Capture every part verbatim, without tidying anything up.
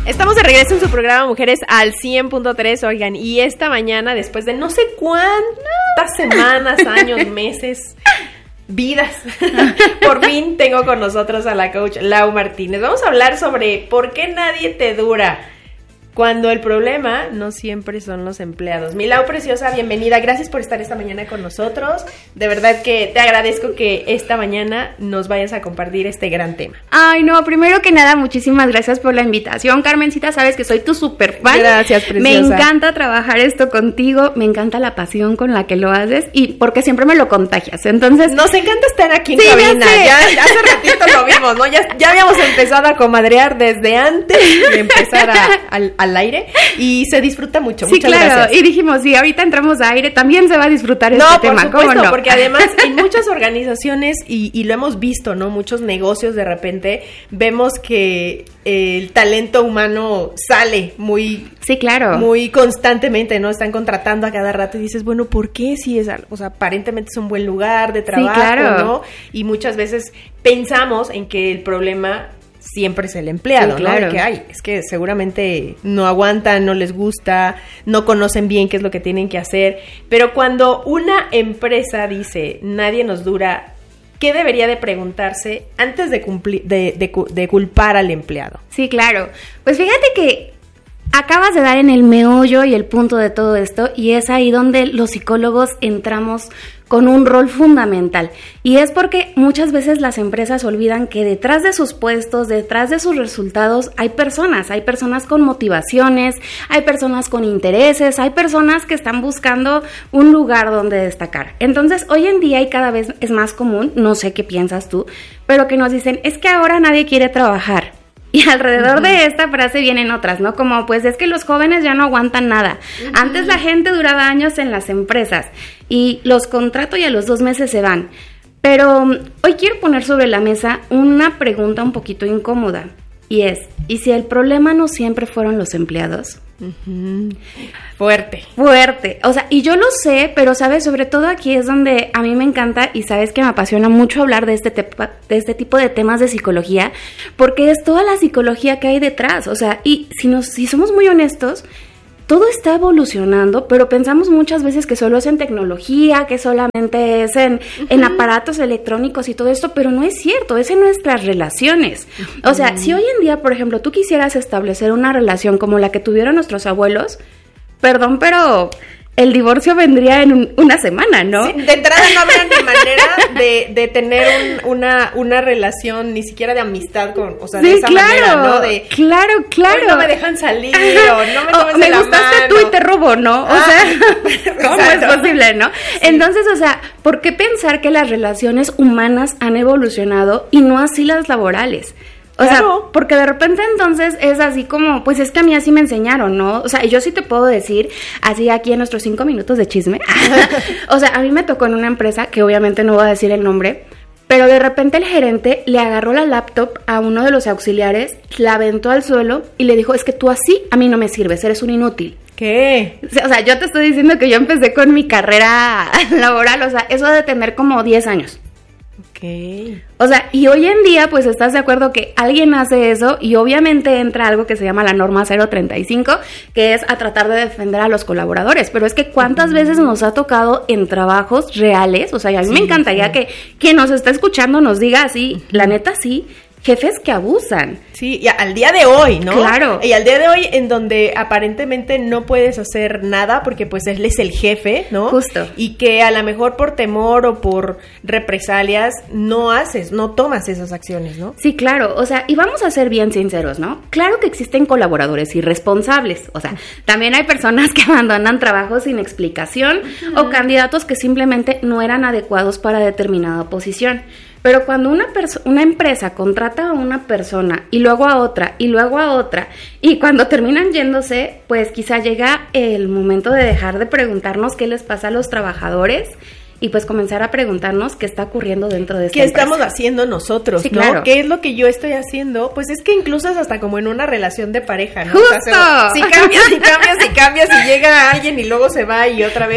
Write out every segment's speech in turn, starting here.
Estamos de regreso en su programa Mujeres al cien punto tres, oigan, y esta mañana, después de no sé cuántas semanas, años, meses, vidas, por fin tengo con nosotros a la coach Lau Martínez. Vamos a hablar sobre por qué nadie te dura, cuando el problema no siempre son los empleados. Mi Lau preciosa, bienvenida, gracias por estar esta mañana con nosotros. De verdad que te agradezco que esta mañana nos vayas a compartir este gran tema. Ay, no, primero que nada, muchísimas gracias por la invitación, Carmencita, sabes que soy tu super fan. Gracias, preciosa. Me encanta trabajar esto contigo, me encanta la pasión con la que lo haces y porque siempre me lo contagias, entonces... Nos encanta estar aquí en sí, cabina, ya, ya hace ratito lo vimos, ¿no? Ya, ya habíamos empezado a comadrear desde antes de empezar a, al, al aire y se disfruta mucho. Sí, muchas claro, gracias. Y dijimos, sí, ahorita entramos a aire, también se va a disfrutar este no, tema, por supuesto, ¿cómo no? Porque además en muchas organizaciones, y, y lo hemos visto, ¿no? Muchos negocios de repente, vemos que el talento humano sale muy... Sí, claro. Muy constantemente, ¿no? Están contratando a cada rato y dices, bueno, ¿por qué? Si es algo, o sea, aparentemente es un buen lugar de trabajo, sí, claro. ¿no? Y muchas veces pensamos en que el problema siempre es el empleado, sí, claro. ¿no? De que, ay, es que seguramente no aguantan, no les gusta, no conocen bien qué es lo que tienen que hacer. Pero cuando una empresa dice, nadie nos dura, ¿qué debería de preguntarse antes de, cumplir, de, de, de culpar al empleado? Sí, claro. Pues fíjate que acabas de dar en el meollo y el punto de todo esto, y es ahí donde los psicólogos entramos con un rol fundamental, y es porque muchas veces las empresas olvidan que detrás de sus puestos, detrás de sus resultados, hay personas, hay personas con motivaciones, hay personas con intereses, hay personas que están buscando un lugar donde destacar. Entonces, hoy en día y cada vez es más común, no sé qué piensas tú, pero que nos dicen, es que ahora nadie quiere trabajar. Y alrededor uh-huh. de esta frase vienen otras, ¿no? Como, pues es que los jóvenes ya no aguantan nada. Uh-huh. Antes la gente duraba años en las empresas y los contrato y a los dos meses se van. Pero um, hoy quiero poner sobre la mesa una pregunta un poquito incómoda. Y es, ¿y si el problema no siempre fueron los empleados? Uh-huh. Fuerte. Fuerte. O sea, y yo lo sé, pero sabes, sobre todo aquí es donde a mí me encanta y sabes que me apasiona mucho hablar de este, te- de este tipo de temas de psicología, porque es toda la psicología que hay detrás. O sea, y si, nos, si somos muy honestos, todo está evolucionando, pero pensamos muchas veces que solo es en tecnología, que solamente es en, uh-huh. en aparatos electrónicos y todo esto, pero no es cierto, es en nuestras relaciones. Uh-huh. O sea, si hoy en día, por ejemplo, tú quisieras establecer una relación como la que tuvieron nuestros abuelos, perdón, pero el divorcio vendría en un, una semana, ¿no? Sí, de entrada no habría ni manera de, de tener un, una, una relación, ni siquiera de amistad con, o sea, sí, de esa claro, manera, ¿no? De, claro, claro. no me dejan salir, o no me tomes o, me de la gustaste mano. tú y te robo, ¿no? O ah, sea, ¿cómo exacto. es posible, no? Sí. Entonces, o sea, ¿por qué pensar que las relaciones humanas han evolucionado y no así las laborales? O claro. sea, porque de repente entonces es así como, pues es que a mí así me enseñaron, ¿no? O sea, yo sí te puedo decir, así aquí en nuestros cinco minutos de chisme, o sea, a mí me tocó en una empresa, que obviamente no voy a decir el nombre, pero de repente el gerente le agarró la laptop a uno de los auxiliares, la aventó al suelo y le dijo, es que tú así a mí no me sirves, eres un inútil. ¿Qué? O sea, yo te estoy diciendo que yo empecé con mi carrera laboral, o sea, eso de tener como diez años. Okay. O sea, y hoy en día, pues, ¿estás de acuerdo que alguien hace eso? Y obviamente entra algo que se llama la norma cero treinta y cinco, que es a tratar de defender a los colaboradores. Pero es que ¿cuántas veces nos ha tocado en trabajos reales? O sea, y a mí sí, me encantaría sí. que quien nos está escuchando nos diga así, uh-huh. la neta sí, jefes que abusan. Sí, y al día de hoy, ¿no? Claro. Y al día de hoy en donde aparentemente no puedes hacer nada porque pues él es el jefe, ¿no? Justo. Y que a lo mejor por temor o por represalias no haces, no tomas esas acciones, ¿no? Sí, claro. O sea, y vamos a ser bien sinceros, ¿no? Claro que existen colaboradores irresponsables. O sea, también hay personas que abandonan trabajos sin explicación uh-huh. o candidatos que simplemente no eran adecuados para determinada posición. Pero cuando una, perso- una empresa contrata a una persona y luego a otra y luego a otra y cuando terminan yéndose, pues quizá llega el momento de dejar de preguntarnos qué les pasa a los trabajadores y pues comenzar a preguntarnos qué está ocurriendo dentro de esta ¿Qué empresa. estamos haciendo nosotros, sí, ¿no? Claro. ¿Qué es lo que yo estoy haciendo? Pues es que incluso es hasta como en una relación de pareja, ¿no? ¡Justo! O sea, si cambias y cambias y cambias y llega alguien y luego se va y otra vez...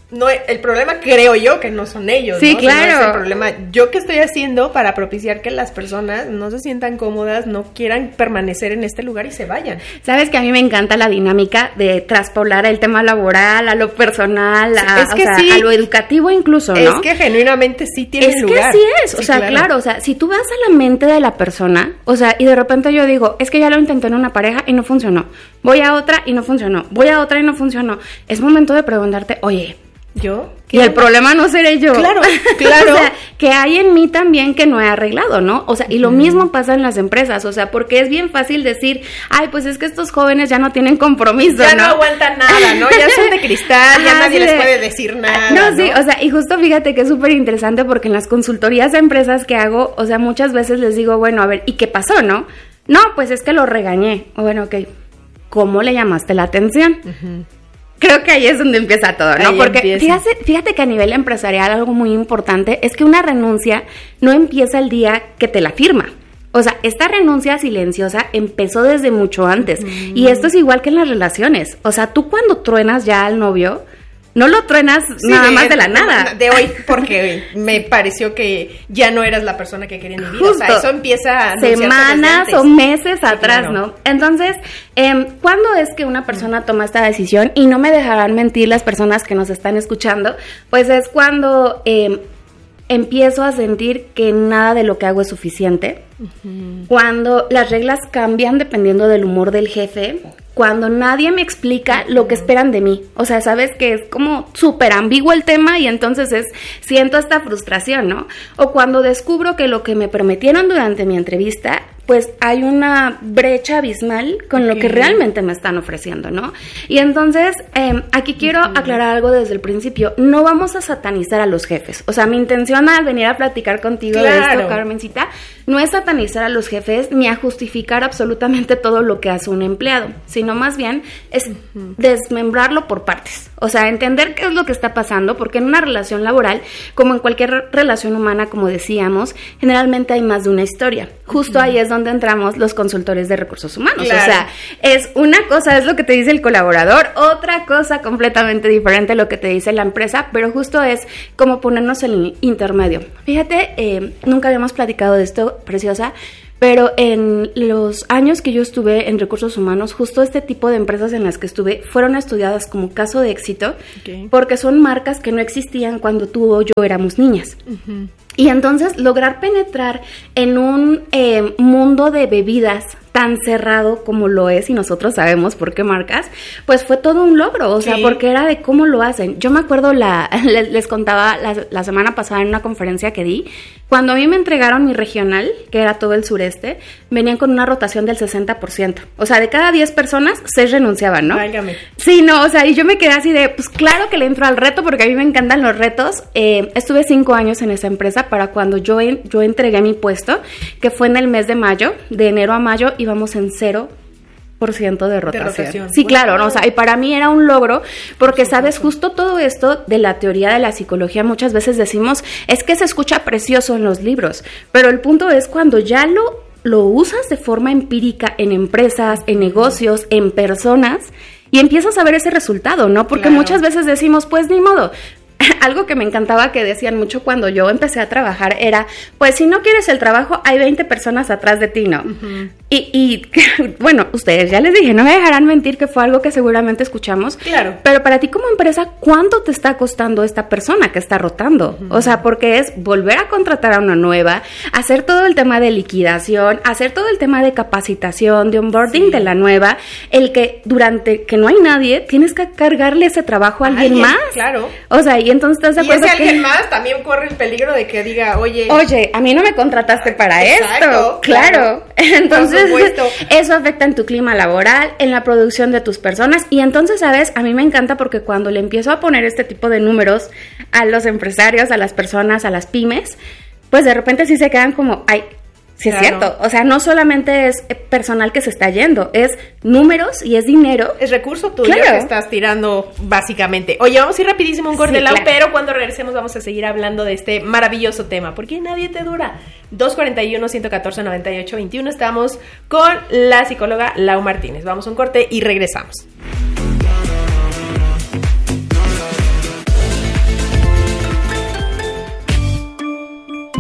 no, el problema creo yo que no son ellos, sí, ¿no? claro. Sino es el problema, yo qué estoy haciendo para propiciar que las personas no se sientan cómodas, no quieran permanecer en este lugar y se vayan. Sabes que a mí me encanta la dinámica de traspolar el tema laboral a lo personal, a, es que o sea, sí, a lo educativo incluso, ¿no? Es que genuinamente sí tiene es lugar. Es que sí es, o sí, sea, claro. claro, o sea, si tú vas a la mente de la persona, o sea, y de repente yo digo, es que ya lo intenté en una pareja y no funcionó, voy a otra y no funcionó, voy a otra y no funcionó, es momento de preguntarte, oye, ¿yo? Y el problema no seré yo. Claro, claro. O sea, que hay en mí también que no he arreglado, ¿no? O sea, y lo mm. mismo pasa en las empresas, o sea, porque es bien fácil decir, ay, pues es que estos jóvenes ya no tienen compromiso, ya ¿no? no aguantan nada, ¿no? Ya son de cristal, Ajá, ya nadie les de... puede decir nada, no, ¿no? sí, o sea, y justo fíjate que es súper interesante porque en las consultorías a empresas que hago, o sea, muchas veces les digo, bueno, a ver, ¿y qué pasó, no? No, pues es que lo regañé. O bueno, ok, ¿cómo le llamaste la atención? Uh-huh. Creo que ahí es donde empieza todo, ¿no? Ahí Porque fíjate, fíjate que a nivel empresarial algo muy importante es que una renuncia no empieza el día que te la firma. O sea, esta renuncia silenciosa empezó desde mucho antes. Mm. Y esto es igual que en las relaciones. O sea, tú cuando truenas ya al novio, no lo truenas sí, nada de, más de la nada. De hoy, porque me pareció que ya no eras la persona que quería en mi vida. Justo. O sea, eso empieza a semanas o meses sí, atrás, claro. ¿no? Entonces, eh, ¿cuándo es que una persona toma esta decisión? Y no me dejarán mentir las personas que nos están escuchando, pues es cuando eh, empiezo a sentir que nada de lo que hago es suficiente. Uh-huh. Cuando las reglas cambian dependiendo del humor del jefe. Cuando nadie me explica lo que esperan de mí. O sea, sabes que es como súper ambiguo el tema y entonces es siento esta frustración, ¿no? O cuando descubro que lo que me prometieron durante mi entrevista, pues hay una brecha abismal con lo okay. que realmente me están ofreciendo, ¿no? Y entonces, eh, aquí quiero uh-huh. aclarar algo desde el principio. No vamos a satanizar a los jefes. O sea, mi intención al venir a platicar contigo claro. de esto, Carmencita, no es satanizar a los jefes ni a justificar absolutamente todo lo que hace un empleado, sino más bien es uh-huh. desmembrarlo por partes. O sea, entender qué es lo que está pasando, porque en una relación laboral, como en cualquier relación humana, como decíamos, generalmente hay más de una historia. Justo uh-huh. ahí es donde entramos los consultores de recursos humanos. Claro. O sea, es una cosa es lo que te dice el colaborador, otra cosa completamente diferente lo que te dice la empresa, pero justo es como ponernos en el intermedio. Fíjate, eh, nunca habíamos platicado de esto, Preciosa, pero en los años que yo estuve en recursos humanos, justo este tipo de empresas en las que estuve fueron estudiadas como caso de éxito, okay. porque son marcas que no existían cuando tú o yo éramos niñas. Uh-huh. Y entonces lograr penetrar en un eh, mundo de bebidas tan cerrado como lo es, y nosotros sabemos por qué marcas, pues fue todo un logro, o sí. sea, porque era de cómo lo hacen. Yo me acuerdo, la les, les contaba la, la semana pasada en una conferencia que di, cuando a mí me entregaron mi regional, que era todo el sureste, venían con una rotación del sesenta por ciento. O sea, de cada diez personas, seis renunciaban, ¿no? Válgame. Sí, no, o sea, y yo me quedé así de, pues claro que le entro al reto, porque a mí me encantan los retos. Eh, estuve cinco años en esa empresa para cuando yo, en, yo entregué mi puesto, que fue en el mes de mayo, de enero a mayo, íbamos en cero por ciento de rotación. De rotación. Sí, claro, ¿no? O sea, y para mí era un logro porque, sabes, justo todo esto de la teoría de la psicología muchas veces decimos, es que se escucha precioso en los libros, pero el punto es cuando ya lo, lo usas de forma empírica en empresas, en negocios, en personas, y empiezas a ver ese resultado, ¿no? Porque claro. muchas veces decimos, pues ni modo. Algo que me encantaba que decían mucho cuando yo empecé a trabajar era, pues si no quieres el trabajo, hay veinte personas atrás de ti, ¿no? Uh-huh. Y, y bueno, ustedes ya les dije, no me dejarán mentir que fue algo que seguramente escuchamos. Claro. Pero para ti como empresa, ¿cuánto te está costando esta persona que está rotando? Uh-huh. O sea, porque es volver a contratar a una nueva, hacer todo el tema de liquidación, hacer todo el tema de capacitación, de onboarding sí. de la nueva, el que durante que no hay nadie, tienes que cargarle ese trabajo a alguien, alguien más. Claro. O sea, y entonces estás de acuerdo y ese que... alguien más también corre el peligro de que diga, oye... Oye, a mí no me contrataste para exacto, esto. Claro. claro. Entonces, eso afecta en tu clima laboral, en la producción de tus personas. Y entonces, ¿sabes? A mí me encanta porque cuando le empiezo a poner este tipo de números a los empresarios, a las personas, a las pymes, pues de repente sí se quedan como, ay... Sí, claro. es cierto. O sea, no solamente es personal que se está yendo, es números y es dinero. Es recurso tuyo claro. que estás tirando, básicamente. Oye, vamos a ir rapidísimo a un corte, sí, Lau, claro. pero cuando regresemos vamos a seguir hablando de este maravilloso tema, porque nadie te dura. dos cuarenta y uno, ciento catorce, noventa y ocho, veintiuno. Estamos con la psicóloga Lau Martínez. Vamos a un corte y regresamos.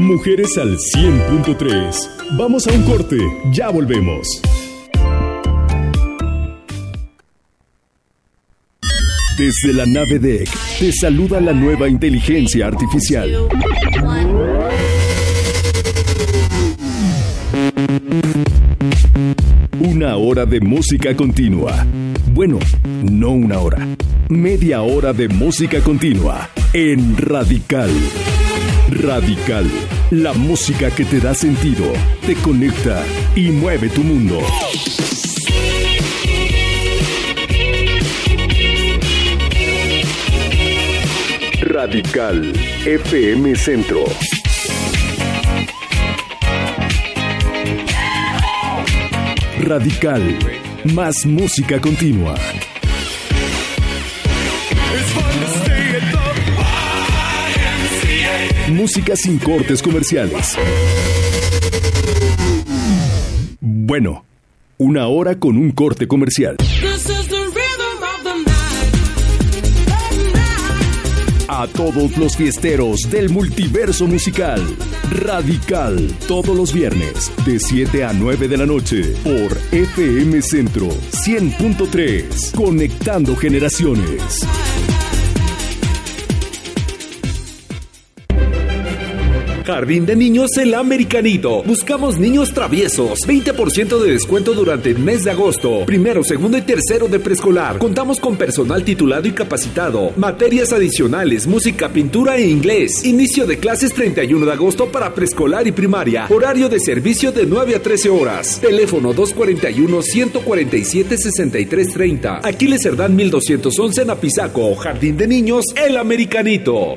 Mujeres al cien punto tres. Vamos a un corte, ya volvemos. Desde la nave D E C te saluda la nueva inteligencia artificial. Una hora de música continua. Bueno, no una hora. Media hora de música continua en Radical. Radical. La música que te da sentido, te conecta y mueve tu mundo. Radical F M Centro. Radical, más música continua. Música sin cortes comerciales. Bueno, una hora con un corte comercial. A todos los fiesteros del multiverso musical, Radical, todos los viernes, de siete a nueve de la noche, por F M Centro cien punto tres, conectando generaciones. Jardín de Niños El Americanito. Buscamos niños traviesos. veinte por ciento de descuento durante el mes de agosto. Primero, segundo y tercero de preescolar. Contamos con personal titulado y capacitado. Materias adicionales, música, pintura e inglés. Inicio de clases treinta y uno de agosto para preescolar y primaria. Horario de servicio de nueve a trece horas. Teléfono dos cuatro uno, uno cuatro siete, seis tres tres cero. Aquiles Cerdán mil doscientos once en Apizaco. Jardín de Niños El Americanito.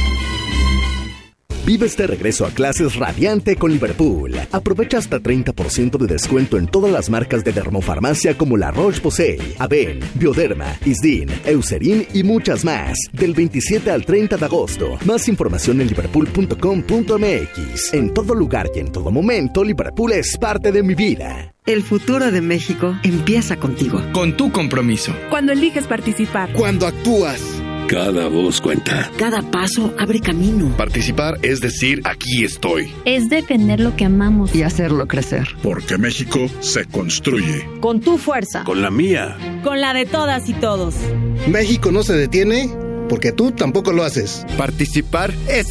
Vives de regreso a clases radiante con Liverpool. Aprovecha hasta treinta por ciento de descuento en todas las marcas de dermofarmacia como La Roche-Posay, Aven, Bioderma, Isdin, Eucerin y muchas más. Del veintisiete al treinta de agosto. Más información en liverpool punto com punto m x. En todo lugar y en todo momento, Liverpool es parte de mi vida. El futuro de México empieza contigo. Con tu compromiso. Cuando eliges participar. Cuando actúas. Cada voz cuenta. Cada paso abre camino. Participar es decir, aquí estoy. Es defender lo que amamos y hacerlo crecer. Porque México se construye. Con tu fuerza. Con la mía. Con la de todas y todos. México no se detiene porque tú tampoco lo haces. Participar es